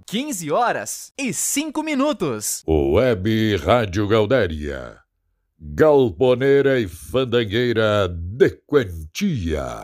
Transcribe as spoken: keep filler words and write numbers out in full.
quinze horas e cinco minutos. Web Rádio Gaudéria. Galponeira e fandangueira de quantia.